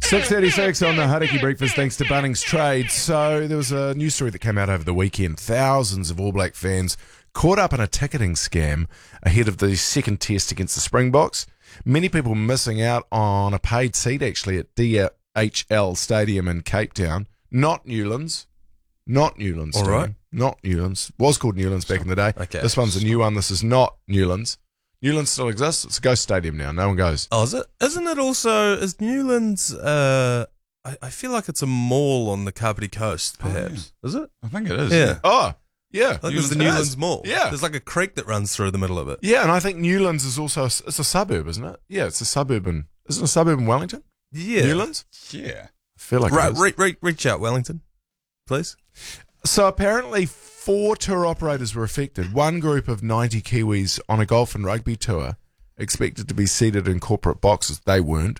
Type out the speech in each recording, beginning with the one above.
6:36 on the Hauraki Breakfast, thanks to Bunnings Trade. So there was a news story that came out over the weekend. Thousands of All Black fans caught up in a ticketing scam ahead of the second test against the Springboks. Many people missing out on a paid seat, actually, at DHL Stadium in Cape Town. Not Newlands. Not Newlands. All Stadium. right. Not Newlands. Was called Newlands back in the day. Okay. This one's a new one. This is not Newlands. Newlands still exists. It's a ghost stadium now. No one goes. Oh, is it? Isn't it also, is Newlands, I feel like it's a mall on the Kapiti Coast, perhaps. Is it? I think it is. Yeah. Oh, yeah. I think it's the Newlands Mall. Yeah. There's like a creek that runs through the middle of it. Yeah, and I think Newlands is also it's a suburb, isn't it? Yeah, it's a suburb in... Isn't it a suburb in Wellington? Yeah. Newlands? Yeah. I feel like Right, it is. reach out, Wellington, please. So apparently 4 tour operators were affected. One group of 90 Kiwis on a golf and rugby tour expected to be seated in corporate boxes. They weren't.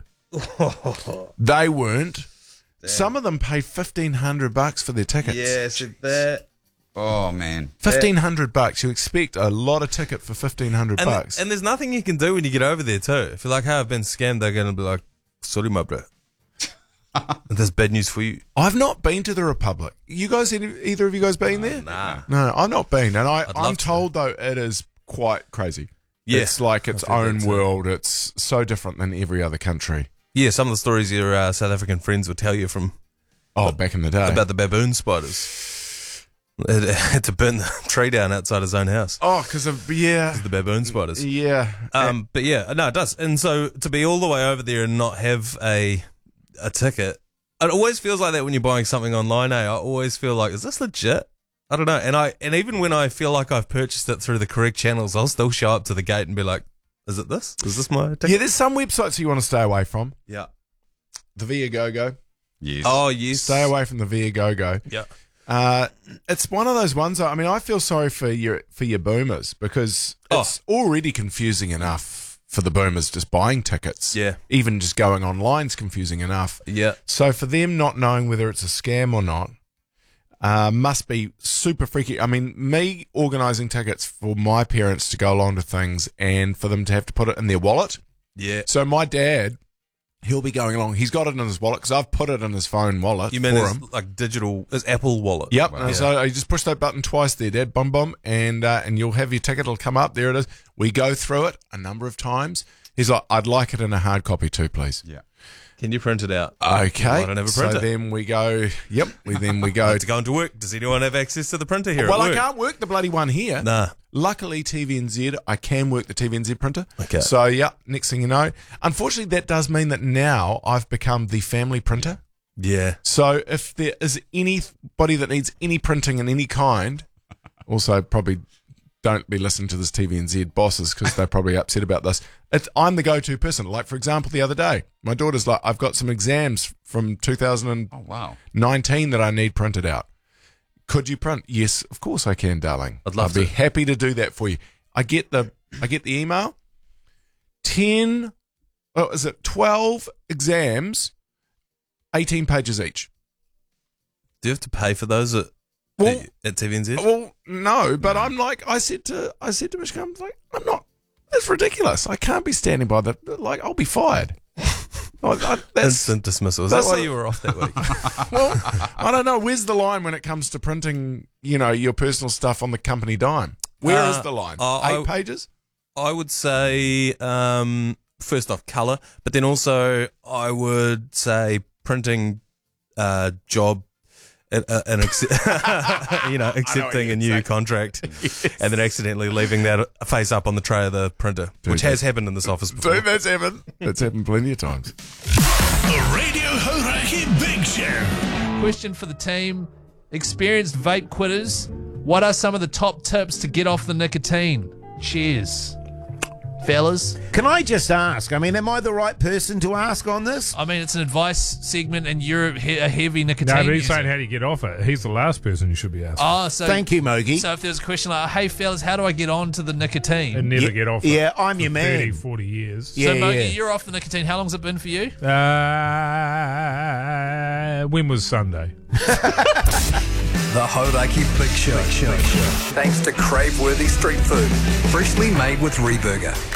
They weren't. Damn. Some of them paid $1,500 for their tickets. Yes, that. Oh, man. $1,500. You expect a lot of ticket for $1,500. And there's nothing you can do when you get over there too. If you're like, hey, I've been scammed, they're going to be like, sorry, my bro. There's bad news for you. I've not been to the Republic. You guys, either of you guys been there? Nah. No, I've not been. And I'd I'm love to. told, though, it is quite crazy. Yeah. It's like its I've heard own that too. world. It's so different than every other country. Yeah, some of the stories your South African friends would tell you from Oh, back in the day. about the baboon spiders. It had to burn the tree down outside his own house. Oh, because of, yeah. The baboon spiders. Yeah. But yeah, no, it does. And so to be all the way over there and not have a ticket, it always feels like that when you're buying something online. I always feel like, is this legit? I don't know. And even when I feel like I've purchased it through the correct channels, I'll still show up to the gate and be like, is it this? Is this my ticket? Yeah, there's some websites you want to stay away from. Yeah. The Viagogo. Yes. Oh, yes. Stay away from the Viagogo. Yeah. It's one of those ones. I mean, I feel sorry for your boomers because it's already confusing enough for the boomers just buying tickets. Yeah. Even just going online's confusing enough. Yeah. So for them not knowing whether it's a scam or not must be super freaky. I mean, me organising tickets for my parents to go along to things and for them to have to put it in their wallet. Yeah. So my dad, he'll be going along. He's got it in his wallet because I've put it in his phone wallet You mean for it's him. like digital, it's Apple Wallet? Yep. Yeah. So you just push that button twice there, Dad. Bum bum, and you'll have your ticket. It'll come up. There it is. We go through it a number of times. He's like, I'd like it in a hard copy too, please. Yeah. Can you print it out? Okay. I don't have a So printer. then we go. Yep. Then we I go. have to go into work. Does anyone have access to the printer here Well, at I work? can't work the bloody one here. Nah. Luckily, TVNZ, I can work the TVNZ printer. Okay. So, yeah, next thing you know. Unfortunately, that does mean that now I've become the family printer. Yeah. So if there is anybody that needs any printing in any kind, also probably don't be listening to this TVNZ bosses because they're probably upset about this. I'm the go-to person. Like, for example, the other day, my daughter's like, I've got some exams from 2019 Oh, wow. that I need printed out. Could you print? Yes, of course I can, darling. I'd love I'd be to. happy to do that for you. I get the email. 12 exams, 18 pages each. Do you have to pay for those at TVNZ? Well, no, but I'm like, I said to Michelle, I'm like, I'm not. That's ridiculous. I can't be standing by the like. I'll be fired. That's Instant dismissal. Is that that's why a- you were off that week? well, I don't know. Where's the line when it comes to printing? Your personal stuff on the company dime. Where is the line? 8 pages. I would say, first off, colour, but then also I would say printing job accepting a new contract and then accidentally leaving that face up on the tray of the printer, which has happened in this office before. Dude, that's happened. That's happened plenty of times. The Radio Hauraki Big Show. Question for the team. Experienced vape quitters, what are some of the top tips to get off the nicotine? Cheers. Fellas. Can I just ask? I mean, am I the right person to ask on this? I mean, it's an advice segment and you're a heavy nicotine No, but he's user. saying how do you get off it? He's the last person you should be asking. Oh, so Thank you, Mogi. So if there's a question like, hey, fellas, how do I get on to the nicotine? And never Yeah, get off it. yeah, I'm your for man. 30, 40 years. So, Yeah, Mogi, yeah. you're off the nicotine. How long's it been for you? When was Sunday? The Hauraki Big Show. Thanks to crave-worthy street food, freshly made with Reburger.